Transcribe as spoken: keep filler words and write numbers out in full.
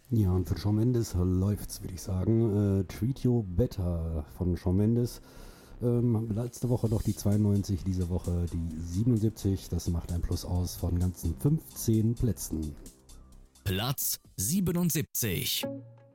Ja, und für Shawn Mendes läuft's, würde ich sagen. Äh, Treat You Better von Shawn Mendes. Ähm, letzte Woche noch die zweiundneunzig, diese Woche die siebenundsiebzig. Das macht ein Plus aus von ganzen fünfzehn Plätzen. Platz siebenundsiebzig.